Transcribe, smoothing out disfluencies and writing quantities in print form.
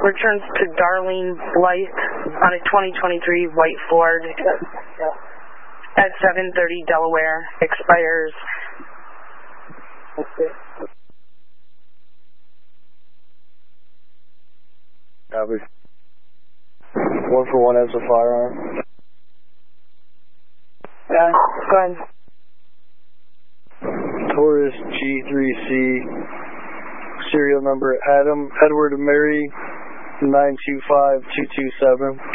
returns to Darlene Blythe on a 2023 white Ford at 730 Delaware, expires. Okay. Copy. 141 has a firearm. Yeah, go ahead. Taurus G3C, serial number Adam Edward Mary 925227.